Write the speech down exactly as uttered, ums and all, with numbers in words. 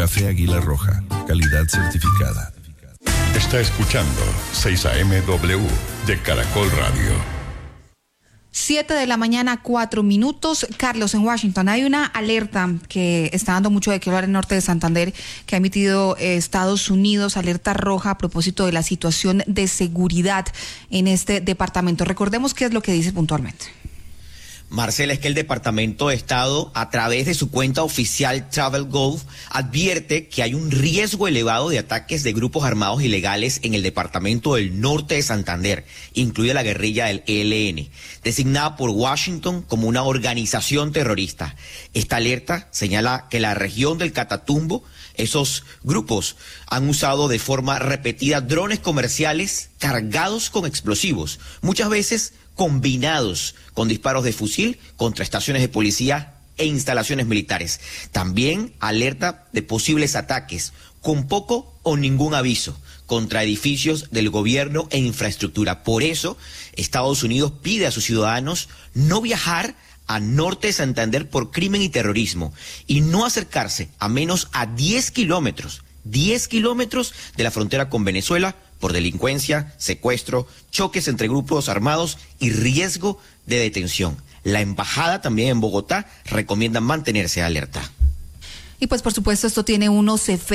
Café Águila Roja, calidad certificada. Está escuchando seis A M W de Caracol Radio. Siete de la mañana, cuatro minutos. Carlos, en Washington hay una alerta que está dando mucho de qué hablar en Norte de Santander, que ha emitido eh, Estados Unidos, alerta roja a propósito de la situación de seguridad en este departamento. Recordemos qué es lo que dice puntualmente. Marcela, es que el Departamento de Estado, a través de su cuenta oficial Travel Gulf, advierte que hay un riesgo elevado de ataques de grupos armados ilegales en el departamento del norte de Santander, incluida la guerrilla del E L N, designada por Washington como una organización terrorista. Esta alerta señala que la región del Catatumbo, esos grupos han usado de forma repetida drones comerciales cargados con explosivos, muchas veces combinados con disparos de fusil contra estaciones de policía e instalaciones militares. También alerta de posibles ataques con poco o ningún aviso contra edificios del gobierno e infraestructura. Por eso, Estados Unidos pide a sus ciudadanos no viajar a Norte de Santander por crimen y terrorismo y no acercarse a menos a diez kilómetros, diez kilómetros de la frontera con Venezuela por delincuencia, secuestro, choques entre grupos armados y riesgo de detención. La embajada también en Bogotá recomienda mantenerse alerta. Y pues por supuesto esto tiene unos efectos